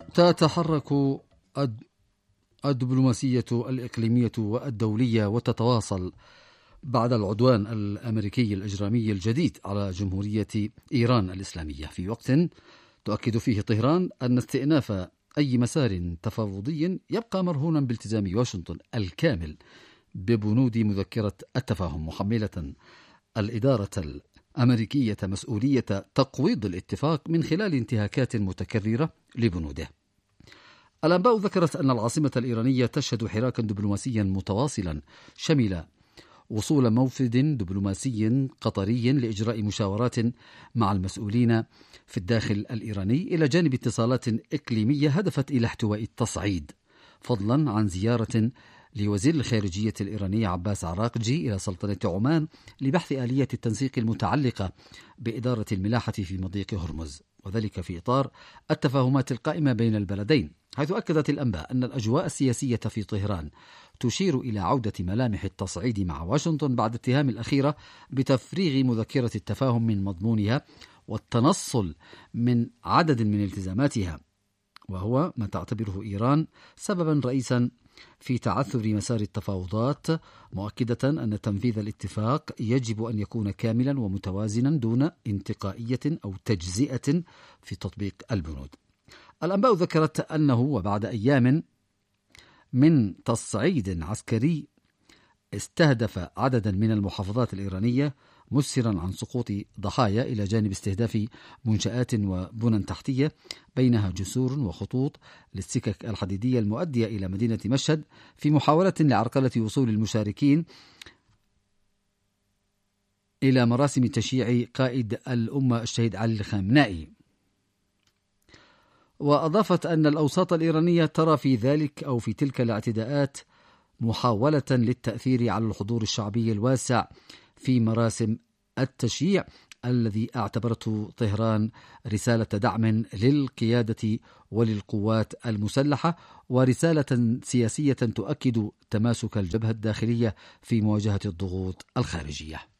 تتحرك الدبلوماسية الإقليمية والدولية وتتواصل بعد العدوان الأمريكي الإجرامي الجديد على جمهورية إيران الإسلامية، في وقت تؤكد فيه طهران أن استئناف أي مسار تفاوضي يبقى مرهونا بالتزام واشنطن الكامل ببنود مذكرة التفاهم، محملة الإدارة الأمريكية مسؤولية تقويض الاتفاق من خلال انتهاكات متكررة لبنوده. الأنباء ذكرت أن العاصمة الإيرانية تشهد حراكا دبلوماسيا متواصلا شمل وصول موفد دبلوماسي قطري لإجراء مشاورات مع المسؤولين في الداخل الإيراني، إلى جانب اتصالات إقليمية هدفت إلى احتواء التصعيد، فضلا عن زيارة لوزير الخارجية الإيراني عباس عراقجي إلى سلطنة عمان لبحث آلية التنسيق المتعلقة بإدارة الملاحة في مضيق هرمز، وذلك في إطار التفاهمات القائمة بين البلدين، حيث أكدت الأنباء أن الأجواء السياسية في طهران تشير إلى عودة ملامح التصعيد مع واشنطن بعد اتهام الأخيرة بتفريغ مذكرة التفاهم من مضمونها والتنصل من عدد من التزاماتها، وهو ما تعتبره إيران سببا رئيسا في تعثر مسار التفاوضات، مؤكدة أن تنفيذ الاتفاق يجب أن يكون كاملا ومتوازنا دون انتقائية أو تجزئة في تطبيق البنود. الأنباء ذكرت أنه وبعد أيام من تصعيد عسكري استهدف عددا من المحافظات الإيرانية مسرا عن سقوط ضحايا، إلى جانب استهداف منشآت وبنى تحتية بينها جسور وخطوط للسكك الحديدية المؤدية إلى مدينة مشهد، في محاولة لعرقلة وصول المشاركين إلى مراسم تشييع قائد الأمة الشهيد علي الخامنائي. وأضافت أن الأوساط الإيرانية ترى في ذلك أو في تلك الاعتداءات محاولة للتأثير على الحضور الشعبي الواسع في مراسم التشييع، الذي اعتبرته طهران رسالة دعم للقيادة وللقوات المسلحة، ورسالة سياسية تؤكد تماسك الجبهة الداخلية في مواجهة الضغوط الخارجية.